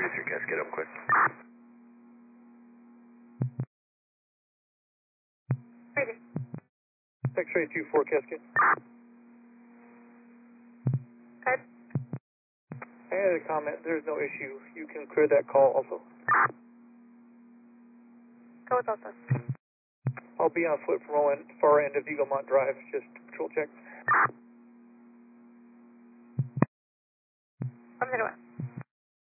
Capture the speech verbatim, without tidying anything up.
Sure, Cascade up quick. Ready. X-ray two four, Cascade. Good. I had a comment. There's no issue. You can clear that call also. Go with Delta. I'll be on foot from far end, far end of Eaglemont Drive. Just patrol check. From the door.